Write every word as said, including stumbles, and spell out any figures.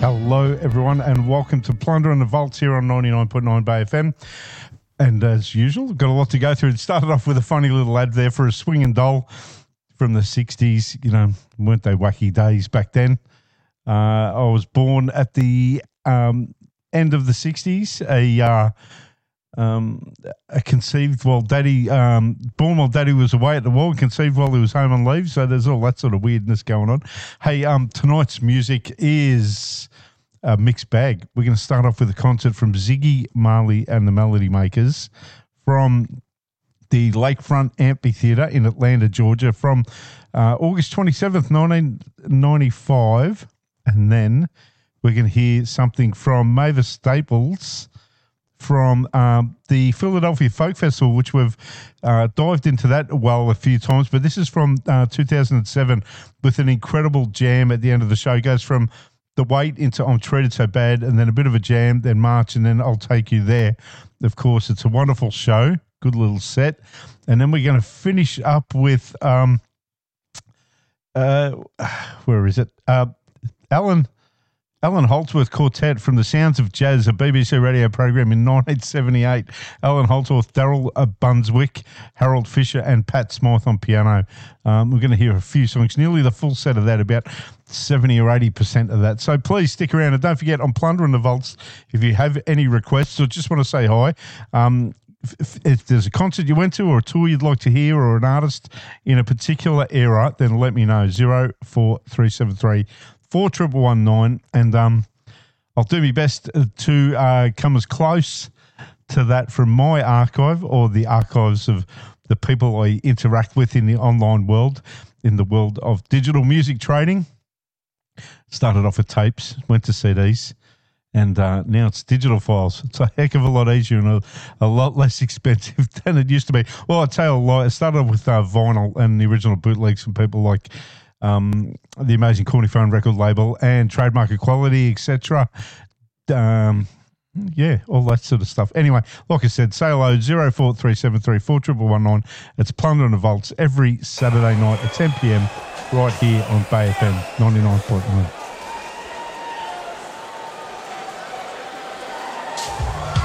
Hello, everyone, and welcome to Plunder and the Vaults here on ninety-nine point nine Bay F M. And as usual, got a lot to go through. It started off with a funny little ad there for a swinging doll from the sixties. You know, weren't they wacky days back then? Uh, I was born at the um, end of the sixties, a uh, um, a conceived while daddy, um, born while daddy was away at the war, conceived while he was home on leave. So there's all that sort of weirdness going on. Hey, um, tonight's music is a mixed bag. We're going to start off with a concert from Ziggy Marley and the Melody Makers from the Lakefront Amphitheatre in Atlanta, Georgia, from uh, August twenty-seventh, nineteen ninety-five. And then we're going to hear something from Mavis Staples from um, the Philadelphia Folk Festival, which we've uh, dived into that well a few times. But this is from uh, two thousand seven with an incredible jam at the end of the show. It goes from The Wait into I'm Treated So Bad, and then a bit of a jam, then March, and then I'll Take You There. Of course, it's a wonderful show, good little set. And then we're going to finish up with, um, uh, where is it? Uh, Alan Alan Holdsworth Quartet from the Sounds of Jazz, a B B C radio program in nineteen seventy-eight. Alan Holdsworth, Daryl Bunswick, Harold Fisher, and Pat Smythe on piano. Um, we're going to hear a few songs, nearly the full set of that, about seventy or eighty percent of that. So please stick around. And don't forget, on Plunder and the Vaults, if you have any requests or just want to say hi, um, if, if there's a concert you went to or a tour you'd like to hear or an artist in a particular era, then let me know. zero four three seven three four one one nine, and um, I'll do my best to uh, come as close to that from my archive or the archives of the people I interact with in the online world, in the world of digital music trading. Started off with tapes, went to C Ds, and uh, now it's digital files. It's a heck of a lot easier and a, a lot less expensive than it used to be. Well, I tell you a lie, it started off with uh, vinyl and the original bootlegs from people like Um, the amazing Corny Phone record label and Trademark Equality, et cetera. Um, yeah, all that sort of stuff. Anyway, like I said, say hello, zero four three seven three four one one one nine. It's Plunder and the Vaults every Saturday night at ten p.m. right here on Bay F M ninety-nine point nine.